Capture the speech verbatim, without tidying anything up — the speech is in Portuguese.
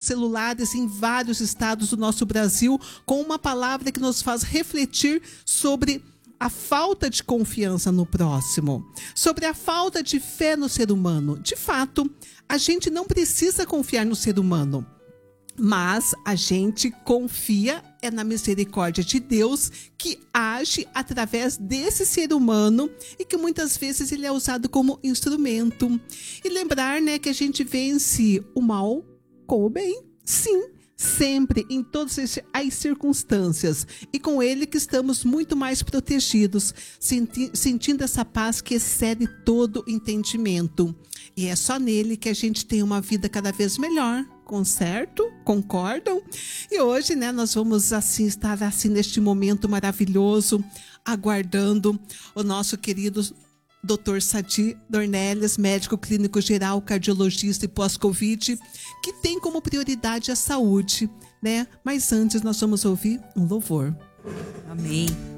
celulares em vários estados do nosso Brasil, com uma palavra que nos faz refletir sobre a falta de confiança no próximo, sobre a falta de fé no ser humano. De fato, a gente não precisa confiar no ser humano, mas a gente confia é na misericórdia de Deus, que age através desse ser humano e que muitas vezes ele é usado como instrumento. E lembrar, né, que a gente vence o mal com o bem. Sim, sempre, em todas as circunstâncias. E com ele que estamos muito mais protegidos, senti- sentindo essa paz que excede todo entendimento. E é só nele que a gente tem uma vida cada vez melhor. Com certo? Concordam? E hoje, né, nós vamos assim estar assim neste momento maravilhoso, aguardando o nosso querido doutor Sadi Dornelles, médico clínico geral, cardiologista e pós-Covid, que tem como prioridade a saúde, né? Mas antes nós vamos ouvir um louvor. Amém.